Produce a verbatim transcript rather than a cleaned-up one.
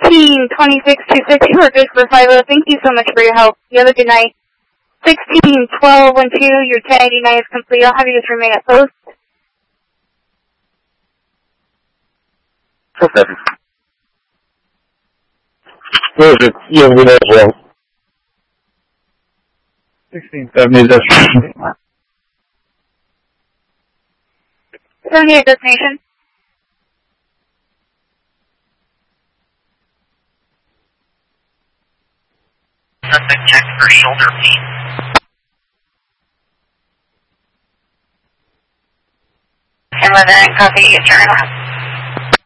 sixteen twenty-six two six, you are good for five oh. Thank you so much for your help. You have a good night. sixteen twelve one two, your ten eighty-nine is complete. I'll have you just remain at post. Okay. Where is it? You have a good night as well. sixteen seventy, that's right. seventy-eight destination. Suspect checked for shoulder pain. eleven, copy, turn left.